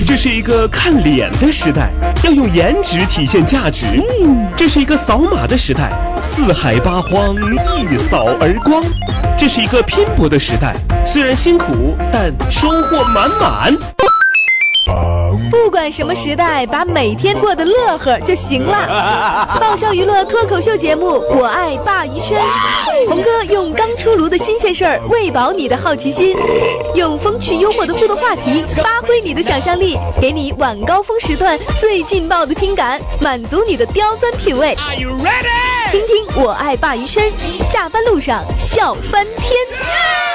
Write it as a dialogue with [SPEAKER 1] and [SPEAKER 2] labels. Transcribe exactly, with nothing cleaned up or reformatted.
[SPEAKER 1] 这是一个看脸的时代，要用颜值体现价值。嗯，这是一个扫码的时代，四海八荒一扫而光。这是一个拼搏的时代，虽然辛苦，但收获满满。
[SPEAKER 2] 不管什么时代，把每天过得乐呵就行了。爆笑娱乐脱口秀节目《我爱鲅鱼圈》，红哥用刚出炉的新鲜事儿喂饱你的好奇心，用风趣幽默的互动话题发挥你的想象力，给你晚高峰时段最劲爆的听感，满足你的刁钻品味。听听《我爱鲅鱼圈》，下班路上笑翻天。